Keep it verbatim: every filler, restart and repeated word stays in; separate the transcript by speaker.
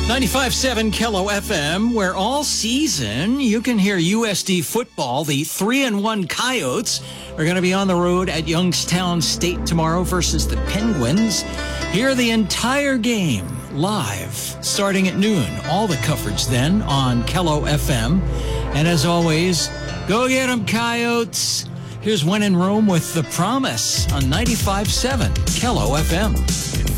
Speaker 1: ninety-five point seven Kello F M, where all season you can hear U S D football. The three and one Coyotes are going to be on the road at Youngstown State tomorrow versus the Penguins. Hear the entire game live starting at noon. All the coverage then on Kello F M. And as always, go get 'em, Coyotes. Here's When in Rome with The Promise on ninety-five point seven Kello F M.